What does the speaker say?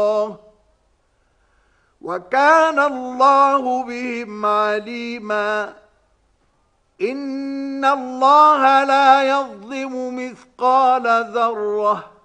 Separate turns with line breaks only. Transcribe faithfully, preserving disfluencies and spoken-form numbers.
وكان الله بهم عليما إن الله لا يظلم مثقال ذرة